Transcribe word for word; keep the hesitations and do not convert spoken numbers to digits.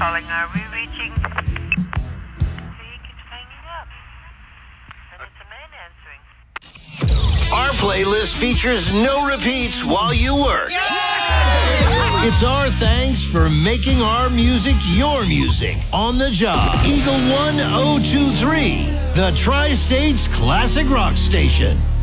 calling. Are we reaching? See, he keeps hanging up. And it's a man answering. Our playlist features no repeats while you work. It's our thanks for making our music your music on the job. Eagle one oh two three, the Tri-States Classic Rock Station.